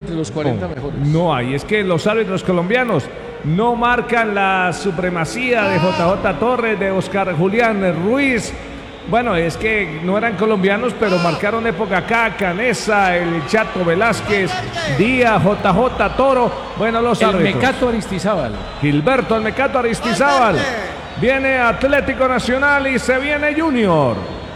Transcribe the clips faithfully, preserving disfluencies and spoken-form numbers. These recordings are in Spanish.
entre los cuarenta no, mejores. No hay, es que los árbitros colombianos no marcan la supremacía de J J Torres, de Oscar Julián Ruiz. Bueno, es que no eran colombianos, pero marcaron época acá. Canesa, el Chato Velázquez, Díaz, J J Toro. Bueno, los el árbitros. Mecato Aristizábal. Gilberto, el Mecato Aristizábal. Viene Atlético Nacional y se viene Junior.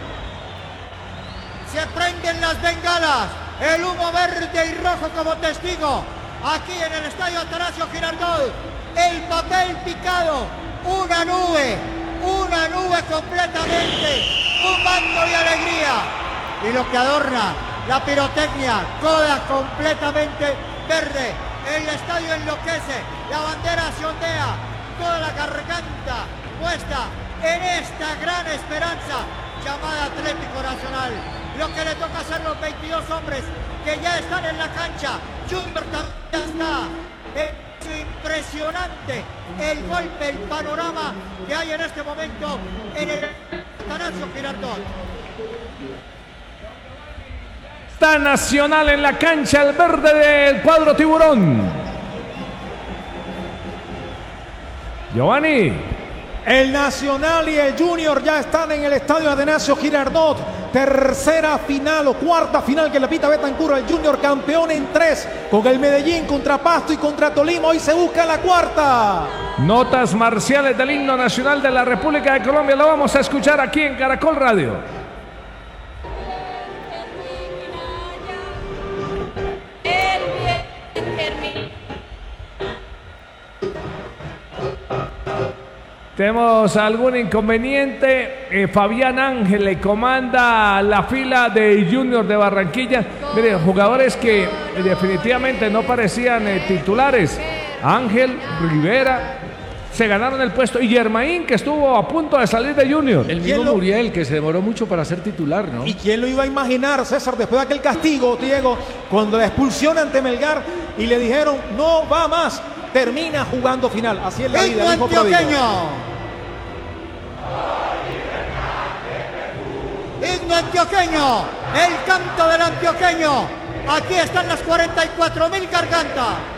Se prenden las bengalas, el humo verde y rojo como testigo. Aquí en el estadio Atanasio Girardot, el papel picado, una nube, una nube completamente, un manto de alegría. Y lo que adorna la pirotecnia, toda completamente verde. El estadio enloquece, la bandera se ondea, toda la garganta puesta en esta gran esperanza llamada Atlético Nacional. Lo que le toca hacer los veintidós hombres que ya están en la cancha. Junior también está. Es impresionante el golpe, el panorama que hay en este momento en el Atanasio Girardot. Está Nacional en la cancha, el verde del cuadro tiburón. Giovanni. El Nacional y el Junior ya están en el estadio Atanasio Girardot. Tercera final o cuarta final que le pita Betancur. El Junior campeón en tres con el Medellín contra Pasto y contra Tolima. Hoy se busca la cuarta. Notas marciales del himno nacional de la República de Colombia. Lo vamos a escuchar aquí en Caracol Radio. Tenemos algún inconveniente. eh, Fabián Ángel le comanda la fila de Junior de Barranquilla. Mire, jugadores que eh, definitivamente no parecían eh, titulares. Ángel, Rivera, se ganaron el puesto. Y Germain, que estuvo a punto de salir de Junior. El mismo lo... Muriel, que se demoró mucho para ser titular, ¿no? ¿Y quién lo iba a imaginar, César, después de aquel castigo, Diego, cuando la expulsión ante Melgar y le dijeron, no va más? Termina jugando final. Así es la vida. ¡Himno antioqueño! ¡Himno antioqueño! El canto del antioqueño. Aquí están las cuarenta y cuatro mil gargantas.